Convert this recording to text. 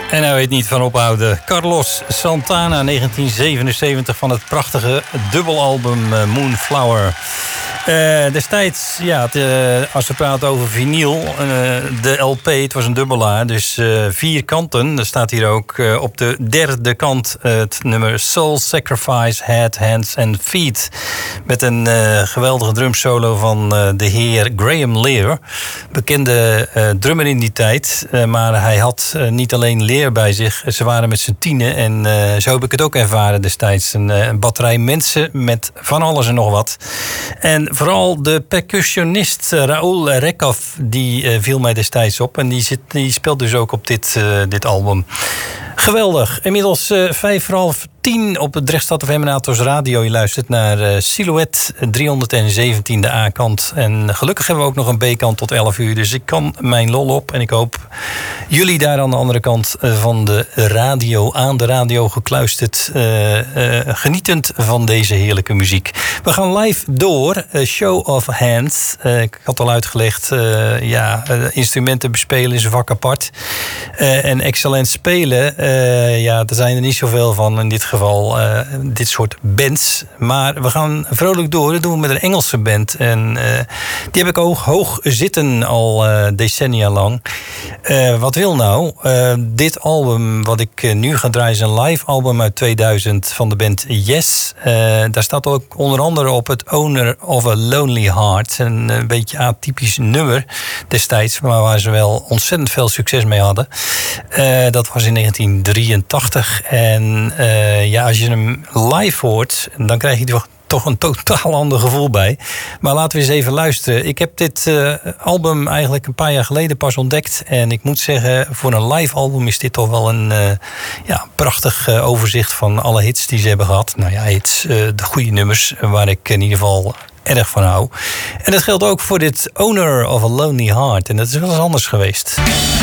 En hij weet niet van ophouden. Carlos Santana, 1977, van het prachtige dubbelalbum Moonflower. Destijds, ja, als we praten over vinyl, de LP, het was een dubbelaar, dus 4 kanten. Er staat hier ook op de derde kant het nummer Soul Sacrifice, Head, Hands and Feet. Met een geweldige drumsolo van de heer Graham Lear. Bekende drummer in die tijd, maar hij had niet alleen Lear bij zich. Ze waren met z'n 10 en zo heb ik het ook ervaren destijds. Een batterij mensen met van alles en nog wat. En vooral de percussionist Raúl Rekov, die viel mij destijds op. En die speelt dus ook op dit album. Geweldig. Inmiddels 5:30 op het Drechtstad FM Nators Radio. Je luistert naar Silhouette 317, de A-kant. En gelukkig hebben we ook nog een B-kant tot 11 uur. Dus ik kan mijn lol op. En ik hoop jullie daar aan de andere kant van de radio, aan de radio gekluisterd, genietend van deze heerlijke muziek. We gaan live door. Show of Hands. Ik had al uitgelegd, instrumenten bespelen is een vak apart. En excellent spelen, er zijn er niet zoveel van in dit geval, dit soort bands. Maar we gaan vrolijk door. Dat doen we met een Engelse band. En die heb ik ook hoog zitten al decennia lang. Wat wil nou? Dit album wat ik nu ga draaien is een live album uit 2000 van de band Yes. Daar staat ook onder andere op het Owner of a Lonely Heart. Een beetje atypisch nummer destijds, maar waar ze wel ontzettend veel succes mee hadden. Dat was in 1983. En als je hem live hoort, dan krijg je toch een totaal ander gevoel bij. Maar laten we eens even luisteren. Ik heb dit album eigenlijk een paar jaar geleden pas ontdekt. En ik moet zeggen, voor een live album is dit toch wel een prachtig overzicht van alle hits die ze hebben gehad. Nou ja, hits, de goede nummers, waar ik in ieder geval erg van hou. En dat geldt ook voor dit Owner of a Lonely Heart. En dat is wel eens anders geweest.